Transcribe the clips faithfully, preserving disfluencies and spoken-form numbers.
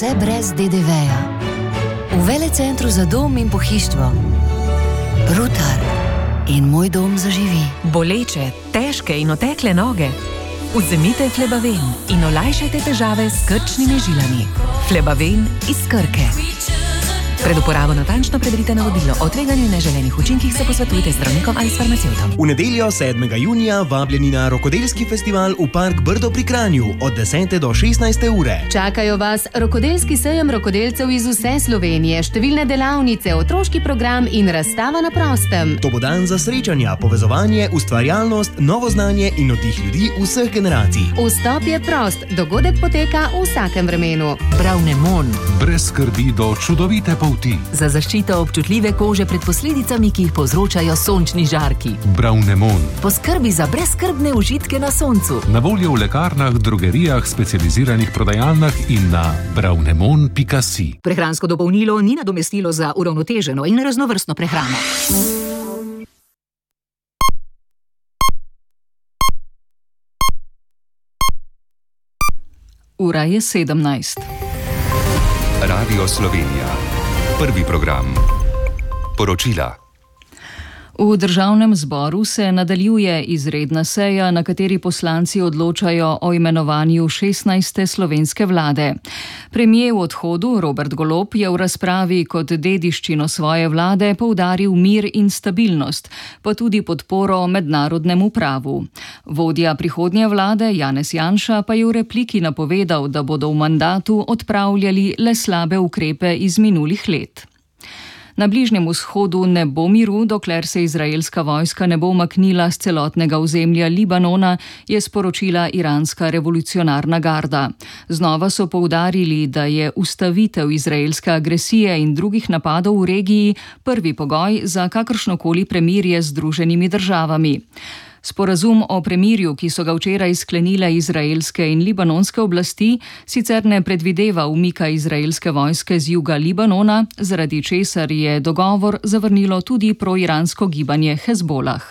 Vse brez de de veja. V Velecentru za dom in pohištvo. Rutar in moj dom zaživi. Boleče, težke in otekle noge? Vzemite Flebaven in olajšajte težave s krčnimi žilami. Flebaven iz Krke. Pred uporabo natančno preberite navodilo. O tveganju in neželenih učinkih se posvetujte z zdravnikom ali s farmacevtom. V nedeljo sedmega junija vabljeni na rokodelski festival v Park Brdo pri Kranju od desete do šestnajste ure. Čakajo vas rokodelski sejem rokodelcev iz vse Slovenije, številne delavnice, otroški program in razstava na prostem. To bo dan za srečanja, povezovanje, ustvarjalnost, novo znanje in oddih ljudi vseh generacij. Vstop je prost, dogodek poteka v vsakem vremenu. Bravnemon. Brez skrbi do čudovite polti. Za zaščito občutljive kože pred posledicami, ki jih povzročajo sončni žarki. Bravnemon. Poskrbi za brezskrbne užitke na soncu. Na voljo v lekarnah, drogerijah, specializiranih prodajalnah in na bravnemon pika si. Prehransko dopolnilo ni nadomestilo za uravnoteženo in raznovrstno prehrano. Ura je sedemnajst. Radio Slovenija. Prvi program. Poročila. V državnem zboru se nadaljuje izredna seja, na kateri poslanci odločajo o imenovanju šestnajste slovenske vlade. Premier v odhodu Robert Golob je v razpravi kot dediščino svoje vlade poudaril mir in stabilnost, pa tudi podporo mednarodnemu pravu. Vodja prihodnje vlade Janez Janša pa je v repliki napovedal, da bodo v mandatu odpravljali le slabe ukrepe iz minulih let. Na Bližnjem vzhodu ne bo miru, dokler se izraelska vojska ne bo umaknila z celotnega ozemlja Libanona, je sporočila iranska revolucionarna garda. Znova so poudarili, da je ustavitev izraelske agresije in drugih napadov v regiji prvi pogoj za kakršnokoli premirje z Združenimi državami. Sporazum o premirju, ki so ga včeraj sklenile izraelske in libanonske oblasti, sicer ne predvideva umika izraelske vojske z juga Libanona, zaradi česar je dogovor zavrnilo tudi proiransko gibanje Hezbolah.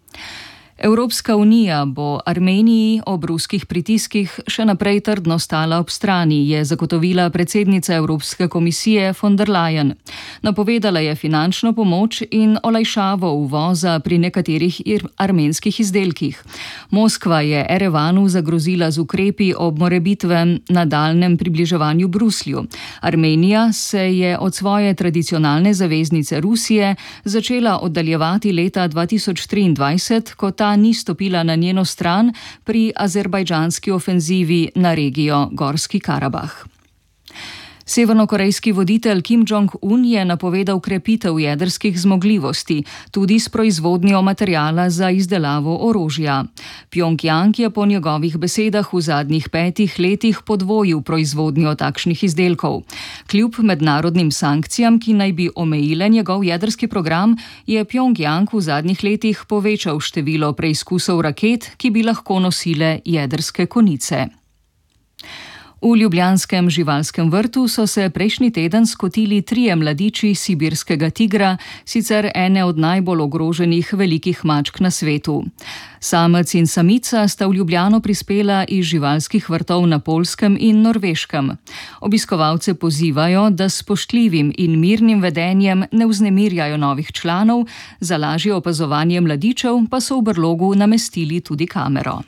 Evropska unija bo Armeniji ob ruskih pritiskih še naprej trdno stala ob strani, je zagotovila predsednica Evropske komisije von der Leyen. Napovedala je finančno pomoč in olajšavo uvoza pri nekaterih armenskih izdelkih. Moskva je Erevanu zagrozila z ukrepi ob morebitnem nadaljnjem približevanju Bruslju. Armenija se je od svoje tradicionalne zaveznice Rusije začela oddaljevati leta dva tisoč triindvajset, ko ta ni stopila na njeno stran pri azerbajdžanski ofenzivi na regijo Gorski Karabah. Severnokorejski voditelj Kim Jong-un je napovedal krepitev jedrskih zmogljivosti, tudi s proizvodnjo materijala za izdelavo orožja. Pjongjang je po njegovih besedah v zadnjih petih letih podvojil proizvodnjo takšnih izdelkov. Kljub mednarodnim sankcijam, ki naj bi omejile njegov jedrski program, je Pjongjang v zadnjih letih povečal število preizkusov raket, ki bi lahko nosile jedrske konice. V ljubljanskem živalskem vrtu so se prejšnji teden skotili trije mladiči sibirskega tigra, sicer ene od najbolj ogroženih velikih mačk na svetu. Samec in samica sta v Ljubljano prispela iz živalskih vrtov na Poljskem in Norveškem. Obiskovalce pozivajo, da s spoštljivim in mirnim vedenjem ne vznemirjajo novih članov, za lažje opazovanje mladičev pa so v brlogu namestili tudi kamero.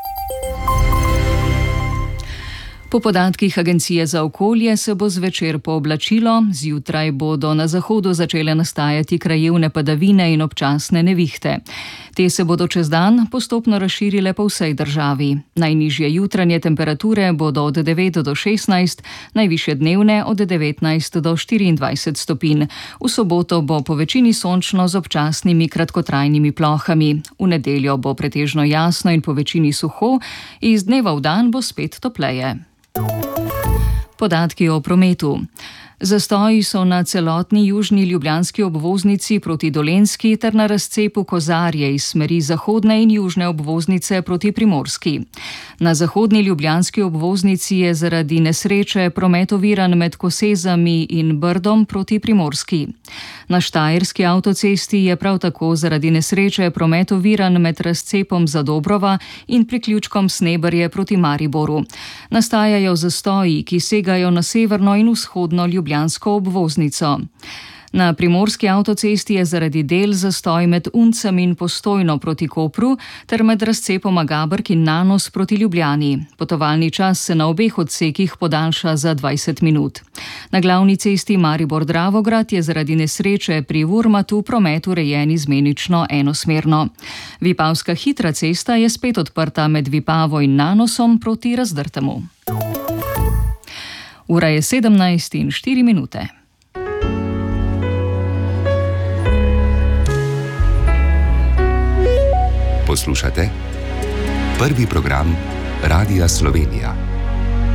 Po podatkih Agencije za okolje se bo zvečer pooblačilo, zjutraj bodo na zahodu začele nastajati krajevne padavine in občasne nevihte. Te se bodo čez dan postopno razširile po vsej državi. Najnižje jutranje temperature bodo od devet do šestnajst, najvišje dnevne od devetnajst do štiriindvajset stopinj. V soboto bo po večini sončno z občasnimi kratkotrajnimi plohami. V nedeljo bo pretežno jasno in po večini suho, iz dneva v dan bo spet topleje. Podatki o prometu. Zastoji so na celotni južni ljubljanski obvoznici proti Dolenjski ter na razcepu Kozarje iz smeri zahodne in južne obvoznice proti Primorski. Na zahodni ljubljanski obvoznici je zaradi nesreče promet oviran med Kosezami in Brdom proti Primorski. Na Štajerski avtocesti je prav tako zaradi nesreče promet oviran med razcepom Zadobrova in priključkom Sneberje proti Mariboru. Nastajajo zastoji, ki segajo na severno in vzhodno ljubljansko obvoznico. Na primorski avtocesti je zaradi del zastoj med Uncem in Postojno proti Kopru ter med razcepoma Gabrk in Nanos proti Ljubljani. Potovalni čas se na obeh odsekih podaljša za dvajset minut. Na glavni cesti Maribor-Dravograd je zaradi nesreče pri Vurmatu promet urejen izmenično enosmerno. Vipavska hitra cesta je spet odprta med Vipavo in Nanosom proti Razdrtemu. Ura je sedemnajst in štiri minute. Poslušate prvi program Radia Slovenija.